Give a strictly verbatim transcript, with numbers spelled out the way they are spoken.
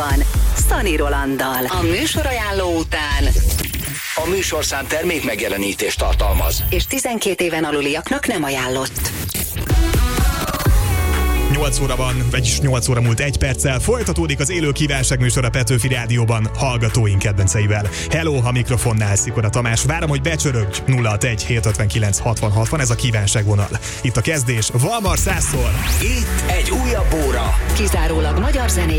Szani Rolanddal. A műsor ajánló után A műsorszám termék megjelenítést tartalmaz, és tizenkét éven aluliaknak nem ajánlott. nyolc óra van, vagyis nyolc óra múlt egy perccel. Folytatódik az élő kívánságműsor a Petőfi Rádióban hallgatóink kedvenceivel. Hello, a mikrofonnál Szikora Tamás. Várom, hogy becsörögj. Nulla hatvanegy hétszázötvenkilenc hatvan hatvan, ez a kívánságvonal. Itt a kezdés, Valmar százszor. itt egy újabb óra. Kizárólag magyar zenék